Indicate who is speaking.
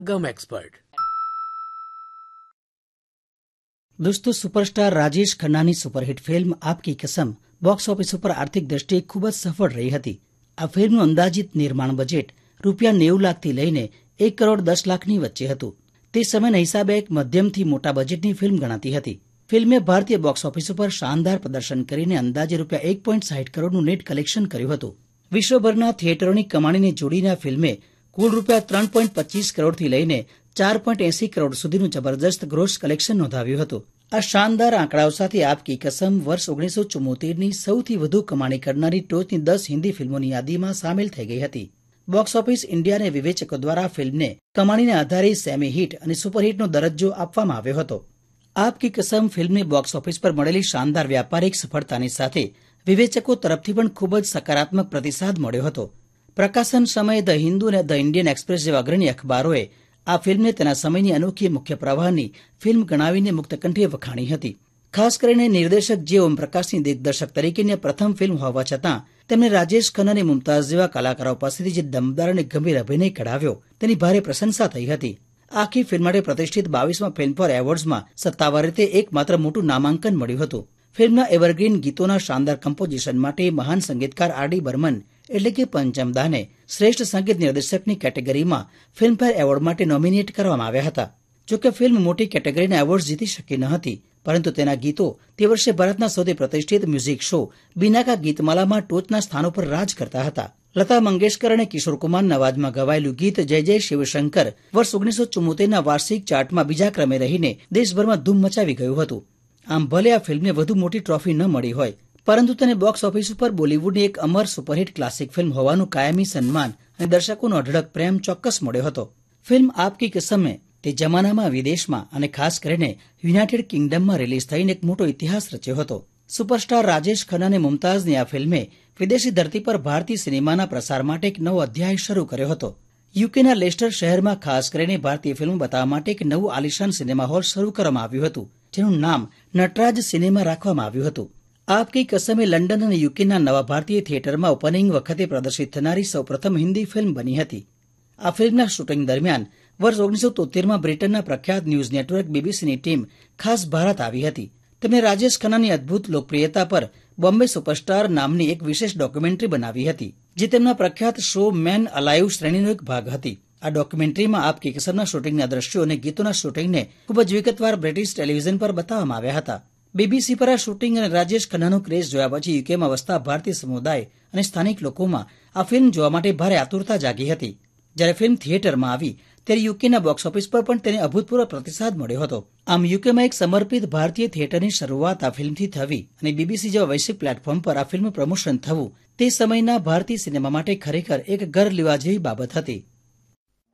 Speaker 1: गम expert.
Speaker 2: दोस्तों, superstar Rajesh ખન્નાની superhit film આપકી કસમ box office ઉપર આર્થિક દ્રષ્ટિએ ખૂબ જ સફળ રહી હતી. આ ફિલ્મનું અંદાજિત નિર્માણ બજેટ ₹90 લાખથી લઈને 1 કરોડ 10 લાખની વચ્ચે હતું. તે સમયના હિસાબે એક મધ્યમથી મોટા બજેટની ફિલ્મ ગણાતી હતી. ફિલ્મે ભારતીય બોક્સ ઓફિસ ઉપર શાનદાર પ્રદર્શન કરીને અંદાજે ₹1.60 કરોડનું નેટ કલેક્શન કર્યું હતું. વિશ્વભરના થિયેટરોની કમાણીને જોડીને આ ફિલ્મે કુલ ₹3.25 કરોડથી લઈને 4.80 કરોડ સુધીનું જબરદસ્ત ગ્રોસ કલેક્શન નોંધાવ્યું હતું. આ શાનદાર આંકડાઓ સાથે આપકી કસમ વર્ષ 1974ની સૌથી વધુ કમાણી કરનારી ટોચની 10 હિન્દી ફિલ્મોની યાદીમાં સામેલ થઈ ગઈ હતી. બોક્સ ઓફિસ ઇન્ડિયાને વિવેચકો દ્વારા ફિલ્મને કમાણીના આધારે સેમી હિટ અને સુપરહિટનો દરજ્જો આપવામાં આવ્યો હતો. આપકી કસમ ફિલ્મને બોક્સ ઓફિસ પર મળેલી શાનદાર વ્યાપારિક સફળતાની સાથે વિવેચકો તરફથી પણ ખૂબ જ સકારાત્મક પ્રતિસાદ મળ્યો હતો. પ્રકાશન સમયે ધ હિન્દુ અને ધ ઇન્ડિયન એક્સપ્રેસ જેવા અગ્રણી અખબારોએ આ ફિલ્મને તેના સમયની અનોખી મુખ્ય પ્રવાહની ફિલ્મ ગણાવીને મુક્તકંઠે વખાણી હતી. ખાસ કરીને નિર્દેશક જે ઓમપ્રકાશની દિગ્દર્શક તરીકેની પ્રથમ ફિલ્મ હોવા છતાં તેમણે રાજેશ ખન્ના અને મુમતાઝ જેવા કલાકારો પાસેથી જે દમદાર અને ગંભીર અભિનય કઢાવ્યો તેની ભારે પ્રશંસા થઈ હતી. આખી ફિલ્મ માટે પ્રતિષ્ઠિત 22મા ફિલ્મફેર એવોર્ડ્સમાં સત્તાવાર રીતે એકમાત્ર મોટું નામાંકન મળ્યું હતું. ફિલ્મના એવરગ્રીન ગીતોના શાનદાર કમ્પોઝિશન માટે મહાન સંગીતકાર આર.ડી. બર્મન એટલે કે પંચમદાને શ્રેષ્ઠ સંગીત નિર્દેશકની કેટેગરીમાં ફિલ્મફેર એવોર્ડ માટે નોમિનેટ કરવામાં આવ્યા હતા. જોકે ફિલ્મ મોટી કેટેગરીના એવોર્ડ જીતી શકી ન હતી, પરંતુ તેના ગીતો તે વર્ષે ભારતના સૌથી પ્રતિષ્ઠિત મ્યુઝિક શો બીના કા ગીતમાલામાં ટોચના સ્થાનો પર રાજ કરતા હતા. લતા મંગેશકર અને કિશોર કુમારના અવાજમાં ગવાયેલું ગીત જય જય શિવશંકર વર્ષ 1974ના વાર્ષિક ચાર્ટમાં બીજા ક્રમે રહીને દેશભરમાં ધૂમ મચાવી ગયું હતું. આમ ભલે આ ફિલ્મને વધુ મોટી ટ્રોફી ન મળી હોય, પરંતુ તેને બોક્સ ઓફિસ ઉપર બોલિવૂડની એક અમર સુપરહિટ ક્લાસિક ફિલ્મ હોવાનું કાયમી સન્માન અને દર્શકોનો અઢળક પ્રેમ ચોક્કસ મળ્યો હતો. ફિલ્મ આપકી કસમે તે જમાનામાં વિદેશમાં અને ખાસ કરીને યુનાઇટેડ કિંગડમમાં રિલીઝ થઈને એક મોટો ઇતિહાસ રચ્યો હતો. સુપરસ્ટાર રાજેશ ખન્ના અને મુમતાઝની આ ફિલ્મે વિદેશી ધરતી પર ભારતીય સિનેમાના પ્રસાર માટે એક નવો અધ્યાય શરૂ કર્યો હતો. યુકેના લેસ્ટર શહેરમાં ખાસ કરીને ભારતીય ફિલ્મ બતાવવા માટે એક નવું આલિશાન સિનેમા હોલ શરૂ કરવામાં આવ્યું હતું, જેનું નામ નટરાજ સિનેમા રાખવામાં આવ્યું હતું. આપકી કસમે લંડન અને યુકેના નવા ભારતીય થિયેટરમાં ઓપનિંગ વખતે પ્રદર્શિત થનારી સૌપ્રથમ હિન્દી ફિલ્મ બની હતી. આ ફિલ્મના શૂટિંગ દરમિયાન વર્ષ 1973માં બ્રિટનના પ્રખ્યાત ન્યૂઝ નેટવર્ક બીબીસીની ટીમ ખાસ ભારત આવી હતી. તેમણે રાજેશ ખન્નાની અદભુત લોકપ્રિયતા પર બોમ્બે સુપરસ્ટાર નામની એક વિશેષ ડોક્યુમેન્ટરી બનાવી હતી, જે તેમના પ્રખ્યાત શો મેન અલાઇવ શ્રેણીનો એક ભાગ હતી. આ ડોક્યુમેન્ટરીમાં આપકી કસમના શૂટિંગના દ્રશ્યો અને ગીતોના શૂટિંગને ખૂબ જ વિગતવાર બ્રિટિશ ટેલિવિઝન પર બતાવવામાં આવ્યા હતા. બીબીસી પર આ શૂટિંગ અને રાજેશ ખન્નાનો ક્રેઝ જોયા પછી યુકેમાં વસતા ભારતીય સમુદાય અને સ્થાનિક લોકોમાં આ ફિલ્મ જોવા માટે ભારે આતુરતા જાગી હતી. જ્યારે ફિલ્મ થિયેટરમાં આવી ત્યારે યુકેના બોક્સ ઓફિસ પર પણ તેને અભૂતપૂર્વ પ્રતિસાદ મળ્યો હતો. આમ યુકેમાં એક સમર્પિત ભારતીય થિયેટરની શરૂઆત આ ફિલ્મથી થવી અને બીબીસી જેવા વૈશ્વિક પ્લેટફોર્મ પર આ ફિલ્મ પ્રમોશન થવું તે સમયના ભારતીય સિનેમા માટે ખરેખર એક ઘર લેવા જેવી બાબત હતી.